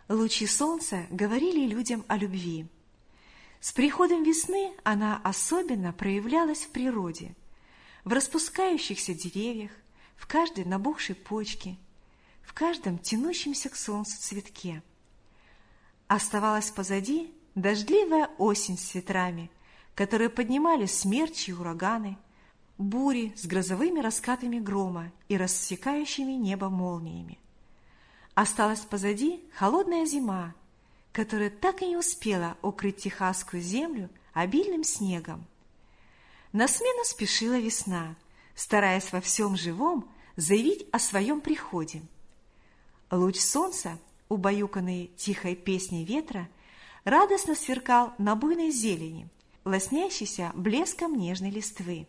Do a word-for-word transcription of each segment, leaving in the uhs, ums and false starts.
Лучи солнца говорили людям о любви. С приходом весны она особенно проявлялась в природе, в распускающихся деревьях, в каждой набухшей почке, в каждом тянущемся к солнцу цветке. Оставалась позади дождливая осень с ветрами, которые поднимали смерчи и ураганы, бури с грозовыми раскатами грома и рассекающими небо молниями. Осталась позади холодная зима, которая так и не успела укрыть техасскую землю обильным снегом. На смену спешила весна, стараясь во всем живом заявить о своем приходе. Луч солнца, убаюканный тихой песней ветра, радостно сверкал на буйной зелени, лоснящейся блеском нежной листвы.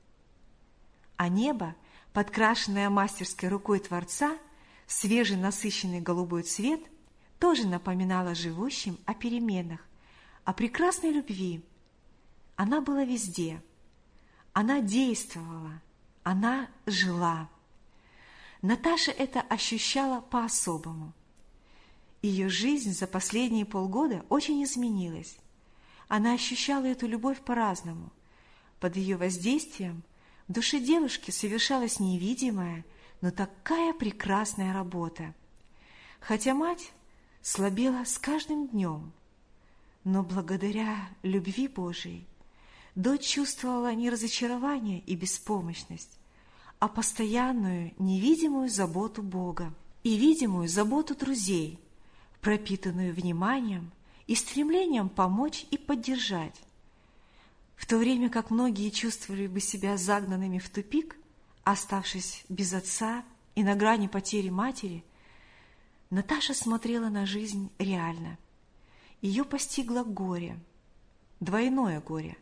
А небо, подкрашенное мастерской рукой Творца, свежий насыщенный голубой цвет, тоже напоминало живущим о переменах, о прекрасной любви. Она была везде. Она действовала. Она жила. Наташа это ощущала по-особому. Ее жизнь за последние полгода очень изменилась. Она ощущала эту любовь по-разному. Под ее воздействием в душе девушки совершалась невидимая, но такая прекрасная работа. Хотя мать слабела с каждым днем, но благодаря любви Божией дочь чувствовала не разочарование и беспомощность, а постоянную невидимую заботу Бога и видимую заботу друзей, пропитанную вниманием и стремлением помочь и поддержать. В то время как многие чувствовали бы себя загнанными в тупик, оставшись без отца и на грани потери матери, Наташа смотрела на жизнь реально. Ее постигло горе, двойное горе.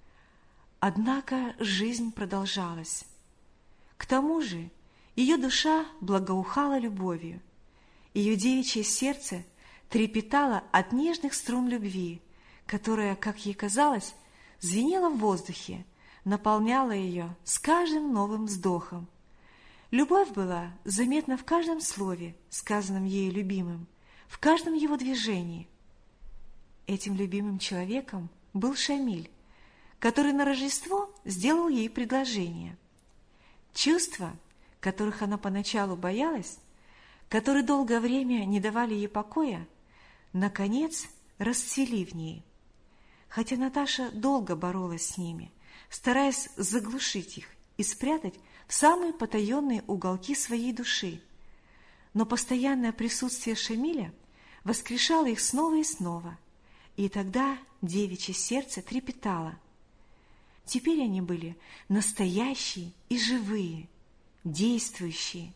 Однако жизнь продолжалась. К тому же ее душа благоухала любовью, ее девичье сердце трепетало от нежных струн любви, которая, как ей казалось, звенела в воздухе, наполняла ее с каждым новым вздохом. Любовь была заметна в каждом слове, сказанном ею любимым, в каждом его движении. Этим любимым человеком был Шамиль, который на Рождество сделал ей предложение. Чувства, которых она поначалу боялась, которые долгое время не давали ей покоя, наконец расцвели в ней. Хотя Наташа долго боролась с ними, стараясь заглушить их и спрятать в самые потаенные уголки своей души, но постоянное присутствие Шамиля воскрешало их снова и снова, и тогда девичье сердце трепетало. Теперь они были настоящие и живые, действующие.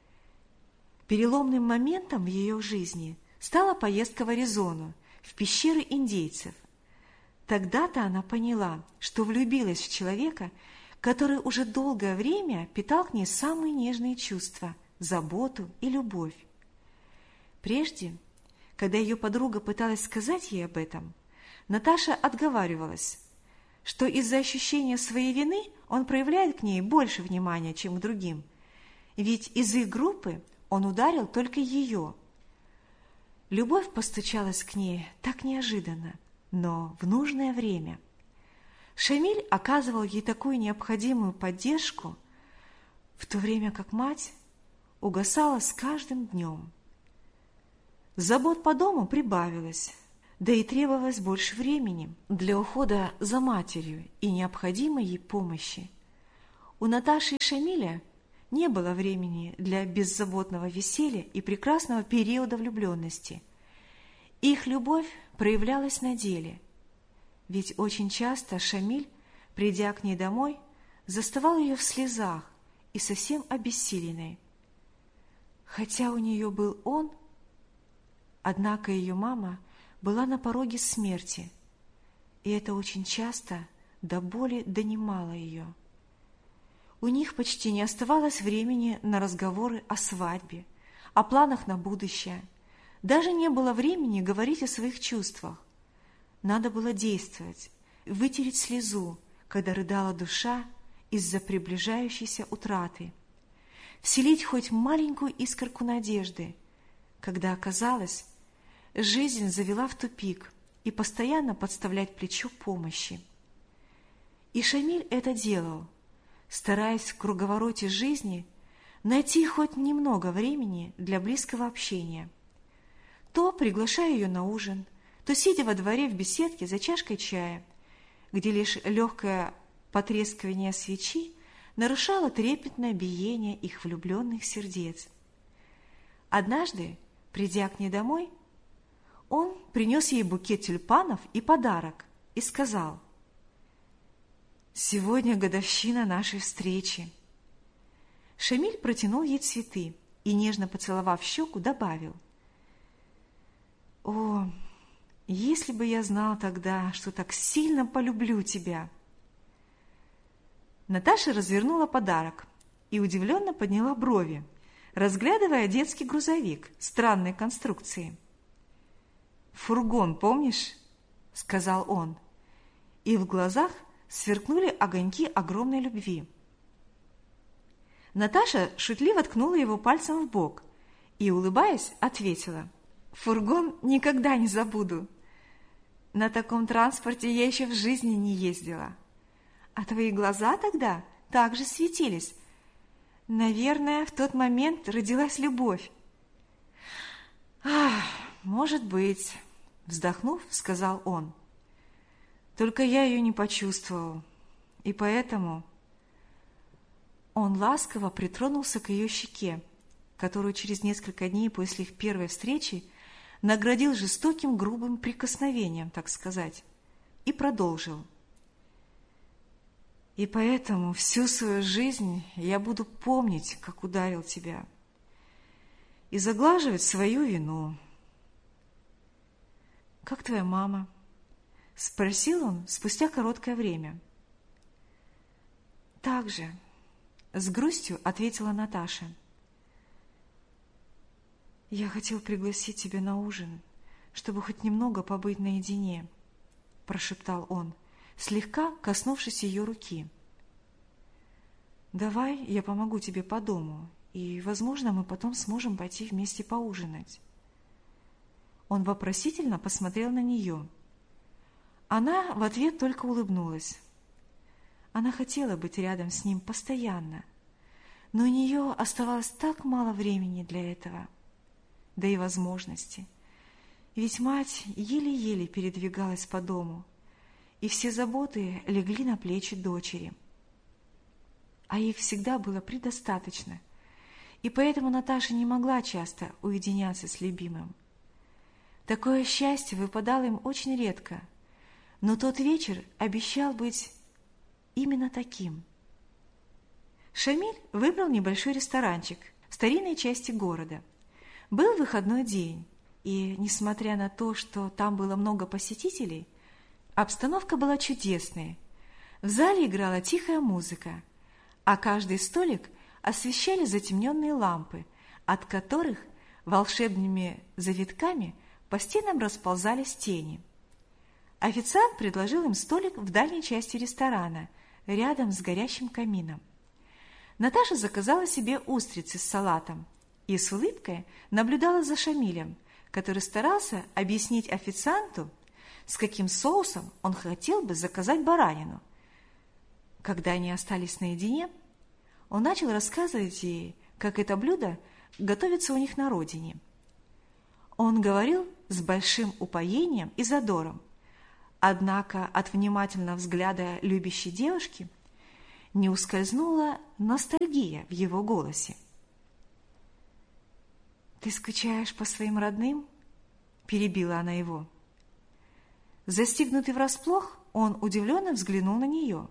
Переломным моментом в ее жизни стала поездка в Аризону, в пещеры индейцев. Тогда-то она поняла, что влюбилась в человека, который уже долгое время питал к ней самые нежные чувства, заботу и любовь. Прежде, когда ее подруга пыталась сказать ей об этом, Наташа отговаривалась, что из-за ощущения своей вины он проявляет к ней больше внимания, чем к другим, ведь из их группы он ударил только ее. Любовь постучалась к ней так неожиданно, но в нужное время. Шамиль оказывал ей такую необходимую поддержку, в то время как мать угасала с каждым днем. Забот по дому прибавилось, да и требовалось больше времени для ухода за матерью и необходимой ей помощи. У Наташи и Шамиля не было времени для беззаботного веселья и прекрасного периода влюбленности. Их любовь проявлялась на деле, ведь очень часто Шамиль, придя к ней домой, заставал ее в слезах и совсем обессиленной. Хотя у нее был он, однако ее мама была на пороге смерти, и это очень часто до боли донимало ее. У них почти не оставалось времени на разговоры о свадьбе, о планах на будущее. Даже не было времени говорить о своих чувствах. Надо было действовать, вытереть слезу, когда рыдала душа из-за приближающейся утраты, вселить хоть маленькую искорку надежды, когда оказалось, жизнь завела в тупик и постоянно подставлять плечо помощи. И Шамиль это делал, стараясь в круговороте жизни найти хоть немного времени для близкого общения. То приглашая ее на ужин, то сидя во дворе в беседке за чашкой чая, где лишь легкое потрескивание свечи нарушало трепетное биение их влюбленных сердец. Однажды, придя к ней домой, он принес ей букет тюльпанов и подарок и сказал: «Сегодня годовщина нашей встречи». Шамиль протянул ей цветы и, нежно поцеловав щеку, добавил: «О, если бы я знал тогда, что так сильно полюблю тебя!» Наташа развернула подарок и удивленно подняла брови, разглядывая детский грузовик странной конструкции. «Фургон, помнишь?» — сказал он, и в глазах сверкнули огоньки огромной любви. Наташа шутливо ткнула его пальцем в бок и, улыбаясь, ответила: «Фургон никогда не забуду. На таком транспорте я еще в жизни не ездила. А твои глаза тогда также светились. Наверное, в тот момент родилась любовь». «Ах, может быть», — вздохнув, сказал он. «Только я ее не почувствовал, и поэтому...» Он ласково притронулся к ее щеке, которую через несколько дней после их первой встречи наградил жестоким грубым прикосновением, так сказать, и продолжил: «И поэтому всю свою жизнь я буду помнить, как ударил тебя, и заглаживать свою вину». «Как твоя мама?» — спросил он спустя короткое время. «Так же», — с грустью ответила Наташа. «Я хотел пригласить тебя на ужин, чтобы хоть немного побыть наедине», — прошептал он, слегка коснувшись ее руки. «Давай я помогу тебе по дому, и, возможно, мы потом сможем пойти вместе поужинать». Он вопросительно посмотрел на нее. Она в ответ только улыбнулась. Она хотела быть рядом с ним постоянно, но у нее оставалось так мало времени для этого, да и возможности. Ведь мать еле-еле передвигалась по дому, и все заботы легли на плечи дочери. А их всегда было предостаточно, и поэтому Наташа не могла часто уединяться с любимым. Такое счастье выпадало им очень редко, но тот вечер обещал быть именно таким. Шамиль выбрал небольшой ресторанчик в старинной части города. Был выходной день, и, несмотря на то, что там было много посетителей, обстановка была чудесной. В зале играла тихая музыка, а каждый столик освещали затемненные лампы, от которых волшебными завитками по стенам расползались тени. Официант предложил им столик в дальней части ресторана, рядом с горящим камином. Наташа заказала себе устрицы с салатом и с улыбкой наблюдала за Шамилем, который старался объяснить официанту, с каким соусом он хотел бы заказать баранину. Когда они остались наедине, он начал рассказывать ей, как это блюдо готовится у них на родине. Он говорил с большим упоением и задором, однако от внимательного взгляда любящей девушки не ускользнула ностальгия в его голосе. «Ты скучаешь по своим родным?» – перебила она его. Застигнутый врасплох, он удивленно взглянул на нее.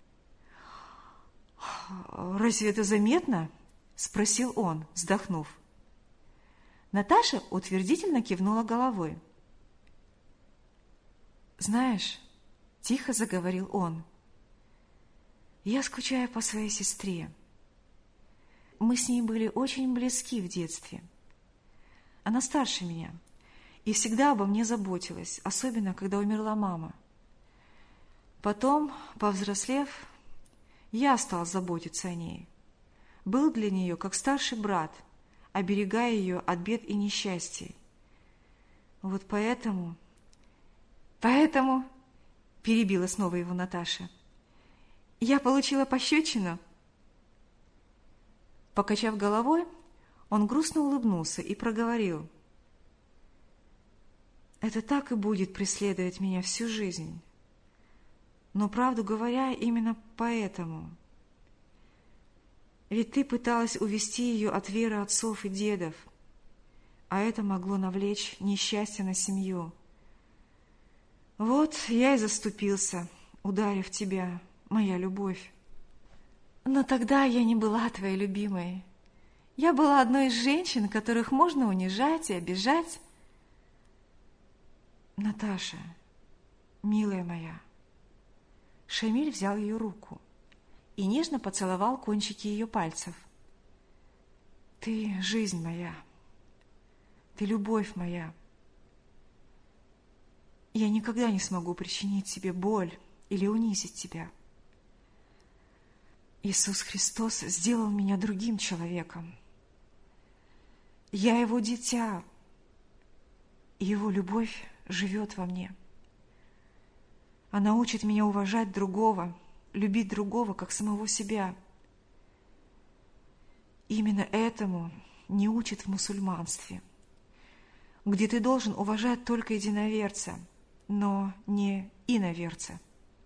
«Разве это заметно?» – спросил он, вздохнув. Наташа утвердительно кивнула головой. «Знаешь, — тихо заговорил он, — я скучаю по своей сестре. Мы с ней были очень близки в детстве. Она старше меня и всегда обо мне заботилась, особенно когда умерла мама. Потом, повзрослев, я стал заботиться о ней. Был для нее как старший брат, оберегая ее от бед и несчастий. Вот поэтому, поэтому, перебила снова его Наташа, я получила пощечину. Покачав головой, он грустно улыбнулся и проговорил: это так и будет преследовать меня всю жизнь. Но, правду говоря, именно поэтому. Ведь ты пыталась увести ее от веры отцов и дедов, а это могло навлечь несчастье на семью. Вот я и заступился, ударив тебя, моя любовь. Но тогда я не была твоей любимой. Я была одной из женщин, которых можно унижать и обижать. Наташа, милая моя. Шамиль взял ее руку и нежно поцеловал кончики ее пальцев. Ты жизнь моя. Ты любовь моя. Я никогда не смогу причинить тебе боль или унизить тебя. Иисус Христос сделал меня другим человеком. Я Его дитя, и Его любовь живет во мне. Она учит меня уважать другого, любить другого, как самого себя. Именно этому не учат в мусульманстве, где ты должен уважать только единоверца, но не иноверца.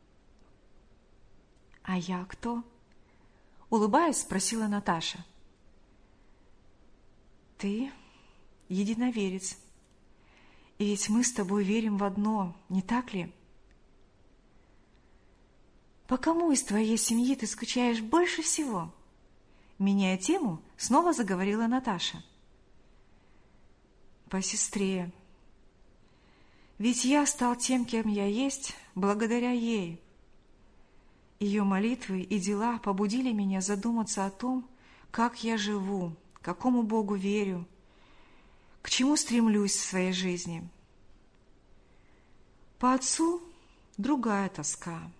«А я кто?» — улыбаясь, спросила Наташа. «Ты единоверец, и ведь мы с тобой верим в одно, не так ли? По кому из твоей семьи ты скучаешь больше всего?» Меняя тему, снова заговорила Наташа. «По сестре. Ведь я стал тем, кем я есть, благодаря ей. Ее молитвы и дела побудили меня задуматься о том, как я живу, какому Богу верю, к чему стремлюсь в своей жизни. По отцу другая тоска.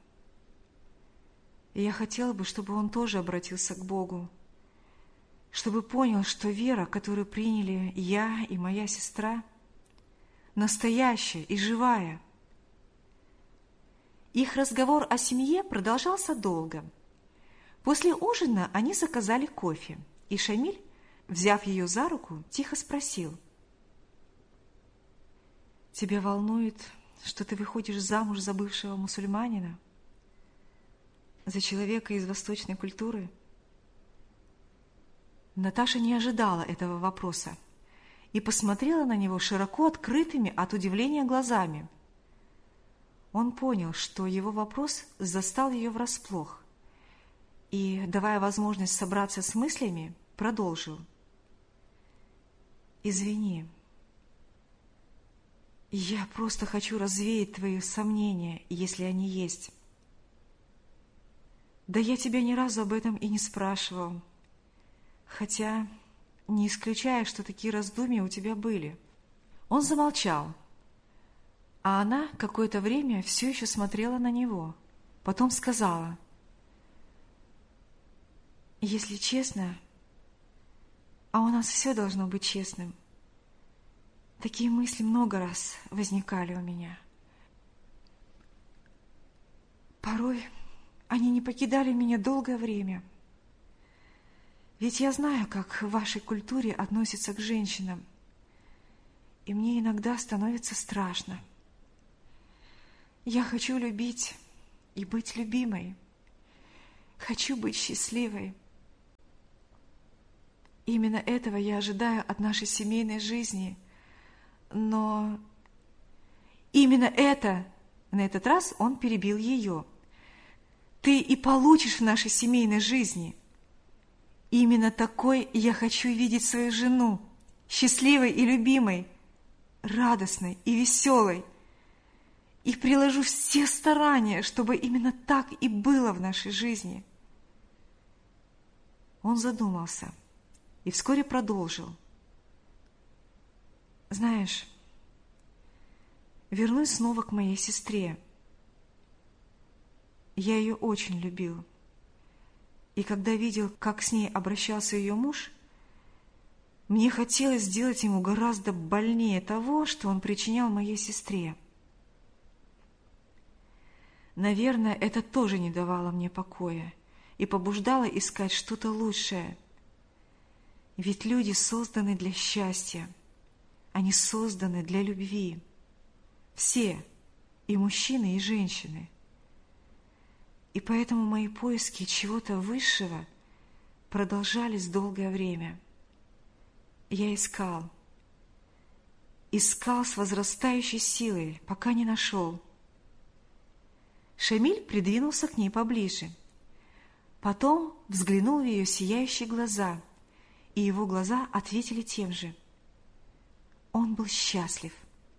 И я хотела бы, чтобы он тоже обратился к Богу, чтобы понял, что вера, которую приняли я и моя сестра, настоящая и живая. Их разговор о семье продолжался долго. После ужина они заказали кофе, и Шамиль, взяв ее за руку, тихо спросил: «Тебя волнует, что ты выходишь замуж за бывшего мусульманина? За человека из восточной культуры?» Наташа не ожидала этого вопроса и посмотрела на него широко открытыми от удивления глазами. Он понял, что его вопрос застал ее врасплох, и, давая возможность собраться с мыслями, продолжил: «Извини, я просто хочу развеять твои сомнения, если они есть. Да я тебя ни разу об этом и не спрашивал, хотя не исключаю, что такие раздумья у тебя были». Он замолчал, а она какое-то время все еще смотрела на него. Потом сказала: «Если честно, а у нас все должно быть честным, такие мысли много раз возникали у меня. Порой они не покидали меня долгое время. Ведь я знаю, как в вашей культуре относятся к женщинам, и мне иногда становится страшно. Я хочу любить и быть любимой. Хочу быть счастливой. Именно этого я ожидаю от нашей семейной жизни. Но именно это, на этот раз он перебил ее, ты и получишь в нашей семейной жизни. Именно такой я хочу видеть свою жену, счастливой и любимой, радостной и веселой. И приложу все старания, чтобы именно так и было в нашей жизни». Он задумался и вскоре продолжил: «Знаешь, вернусь снова к моей сестре. Я ее очень любил. И когда видел, как с ней обращался ее муж, Мне хотелось сделать ему гораздо больнее того, что он причинял моей сестре. Наверное, это тоже не давало мне покоя и побуждало искать что-то лучшее. Ведь люди созданы для счастья, они созданы для любви. Все, и мужчины, и женщины. И поэтому мои поиски чего-то высшего продолжались долгое время. Я искал, искал с возрастающей силой, пока не нашел. Шамиль придвинулся к ней поближе. Потом взглянул в ее сияющие глаза, и его глаза ответили тем же. Он был счастлив.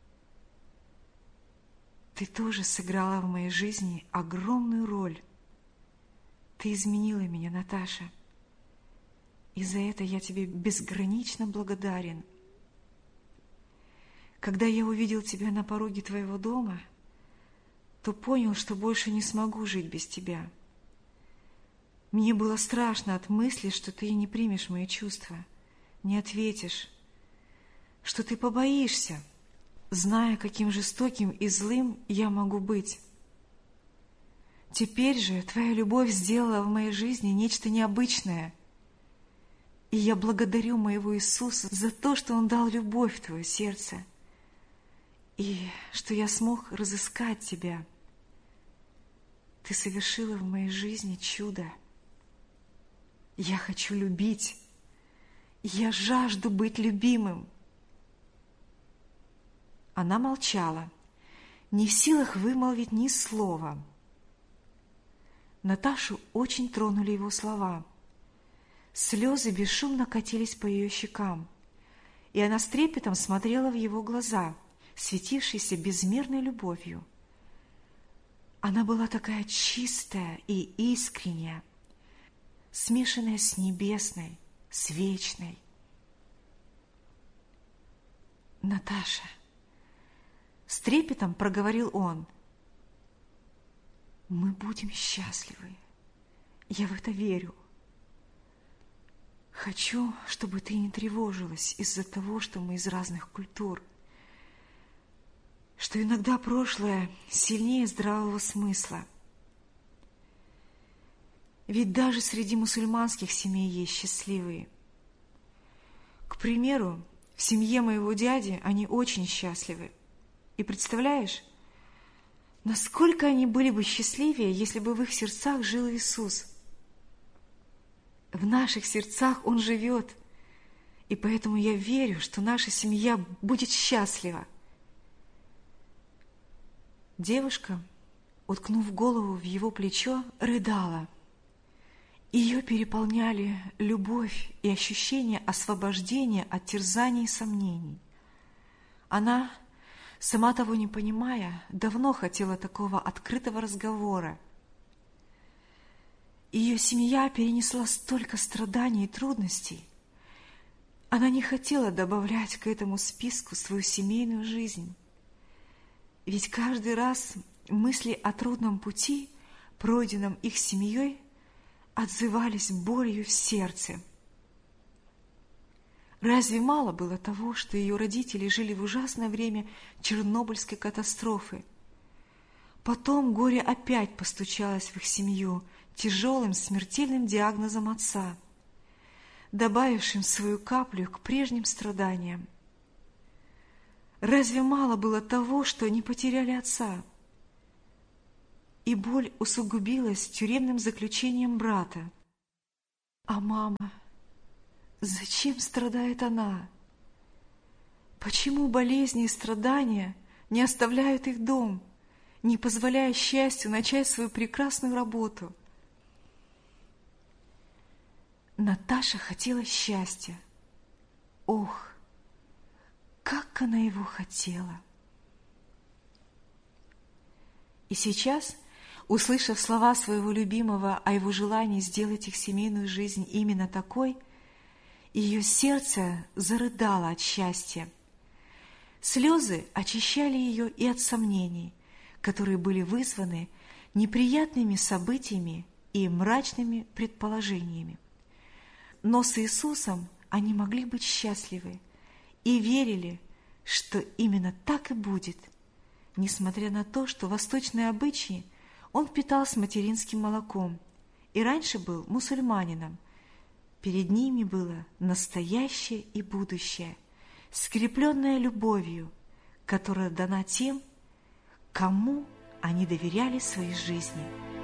Ты тоже сыграла в моей жизни огромную роль. Ты изменила меня, Наташа. И за это я тебе безгранично благодарен. Когда я увидел тебя на пороге твоего дома, то понял, что больше не смогу жить без тебя. Мне было страшно от мысли, что ты не примешь мои чувства, не ответишь, что ты побоишься, зная, каким жестоким и злым я могу быть. Теперь же твоя любовь сделала в моей жизни нечто необычное, и я благодарю моего Иисуса за то, что Он дал любовь в твое сердце, и что я смог разыскать тебя. Ты совершила в моей жизни чудо. Я хочу любить. Я жажду быть любимым. Она молчала, не в силах вымолвить ни слова. Наташу очень тронули его слова. Слезы бесшумно катились по ее щекам, и она с трепетом смотрела в его глаза, светившиеся безмерной любовью. Она была такая чистая и искренняя, смешанная с небесной, с вечной. «Наташа!» — с трепетом проговорил он. «Мы будем счастливы. Я в это верю. Хочу, чтобы ты не тревожилась из-за того, что мы из разных культур, что иногда прошлое сильнее здравого смысла. Ведь даже среди мусульманских семей есть счастливые. К примеру, в семье моего дяди они очень счастливы. И представляешь, насколько они были бы счастливее, если бы в их сердцах жил Иисус. В наших сердцах Он живет, и поэтому я верю, что наша семья будет счастлива. Девушка, уткнув голову в его плечо, рыдала. Ее переполняли любовь и ощущение освобождения от терзаний и сомнений. Она, сама того не понимая, давно хотела такого открытого разговора. Ее семья перенесла столько страданий и трудностей. Она не хотела добавлять к этому списку свою семейную жизнь. Ведь каждый раз мысли о трудном пути, пройденном их семьей, отзывались болью в сердце. Разве мало было того, что ее родители жили в ужасное время Чернобыльской катастрофы? Потом горе опять постучалось в их семью тяжелым смертельным диагнозом отца, добавившим свою каплю к прежним страданиям. Разве мало было того, что они потеряли отца? И боль усугубилась тюремным заключением брата. А мама? Зачем страдает она? Почему болезни и страдания не оставляют их дом, не позволяя счастью начать свою прекрасную работу? Наташа хотела счастья. Ох, как она его хотела! И сейчас, услышав слова своего любимого о его желании сделать их семейную жизнь именно такой, ее сердце зарыдало от счастья. Слезы очищали ее и от сомнений, которые были вызваны неприятными событиями и мрачными предположениями. Но с Иисусом они могли быть счастливы и верили, что именно так и будет. Несмотря на то, что восточные обычаи он питался материнским молоком и раньше был мусульманином, перед ними было настоящее и будущее, скрепленное любовью, которая дана тем, кому они доверяли свои жизни.